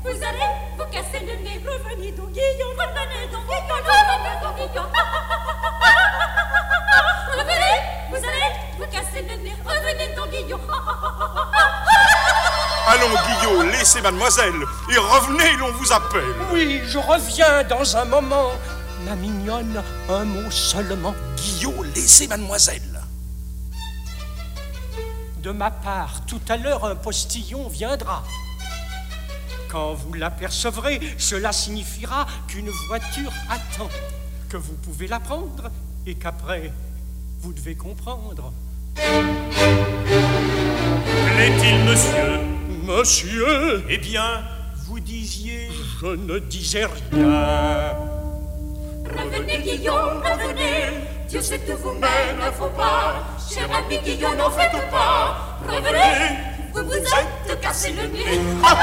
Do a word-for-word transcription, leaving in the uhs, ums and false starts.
vous allez vous casser le nez. Revenez donc, Guillaume, revenez donc, Guillaume, revenez donc, Guillaume. Revenez, vous allez vous casser le nez. Revenez donc, Guillaume. Allons, Guillot, laissez mademoiselle et revenez, l'on vous appelle. Oui, je reviens dans un moment. Ma mignonne, un mot seulement. Guillot, laissez mademoiselle. De ma part, tout à l'heure, un postillon viendra. Quand vous l'apercevrez, cela signifiera qu'une voiture attend, que vous pouvez la prendre et qu'après, vous devez comprendre. Plaît-il, monsieur? Monsieur, Eh bien, vous disiez... je ne disais rien. Revenez, Guillaume, revenez. Dieu sait que vous-même ne faut pas. Cher ami Guillaume, n'en faites pas. Revenez, vous vous êtes cassé le nez.